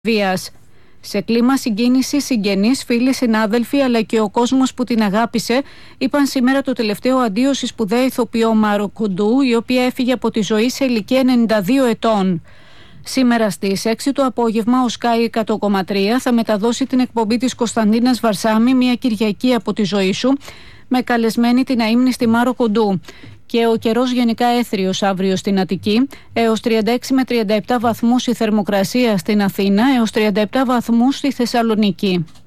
βίας. Σε κλίμα συγκίνησης, συγγενείς, φίλοι, συνάδελφοι αλλά και ο κόσμος που την αγάπησε είπαν σήμερα το τελευταίο αντίο στη σπουδαία ηθοποιό Μάρο Κοντού, η οποία έφυγε από τη ζωή σε ηλικία 92 ετών. Σήμερα στις 6 το απόγευμα ο Sky 100,3 θα μεταδώσει την εκπομπή της Κωνσταντίνας Βαρσάμι, μια Κυριακή από τη ζωή σου, με καλεσμένη την αείμνηστη Μάρο Κοντού. Και ο καιρός γενικά έθριος αύριο στην Αττική, έως 36 με 37 βαθμούς η θερμοκρασία στην Αθήνα, έως 37 βαθμούς στη Θεσσαλονίκη.